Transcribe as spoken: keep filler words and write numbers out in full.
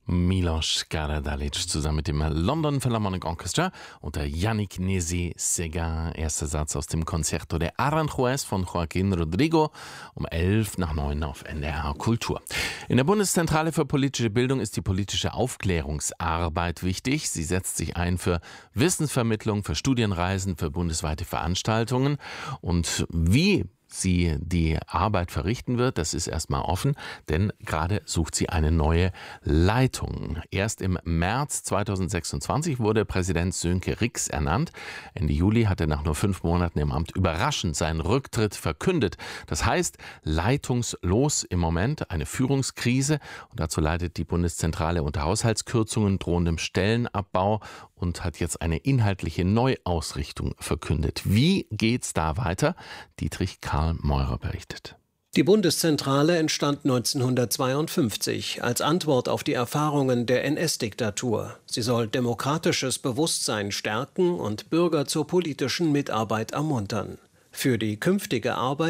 Miloš Karađalić zusammen mit dem London Philharmonic Orchestra und der Yannick Nézet-Séguin. Erster Satz aus dem Concerto de Aranjuez von Joaquín Rodrigo um elf nach neun auf N D R Kultur. In der Bundeszentrale für politische Bildung ist die politische Aufklärungsarbeit wichtig. Sie setzt sich ein für Wissensvermittlung, für Studienreisen, für bundesweite Veranstaltungen. Und wie sie die Arbeit verrichten wird, das ist erstmal offen, denn gerade sucht sie eine neue Leitung. Erst im März zweitausendsechsundzwanzig wurde Präsident Sönke Rix ernannt. Ende Juli hat er nach nur fünf Monaten im Amt überraschend seinen Rücktritt verkündet. Das heißt, leitungslos im Moment, eine Führungskrise. Und dazu leidet die Bundeszentrale unter Haushaltskürzungen, drohendem Stellenabbau und hat jetzt eine inhaltliche Neuausrichtung verkündet. Wie geht's da weiter? Dietrich Karl Meurer berichtet. Die Bundeszentrale entstand neunzehnhundertzweiundfünfzig als Antwort auf die Erfahrungen der N S-Diktatur. Sie soll demokratisches Bewusstsein stärken und Bürger zur politischen Mitarbeit ermuntern. Für die künftige Arbeit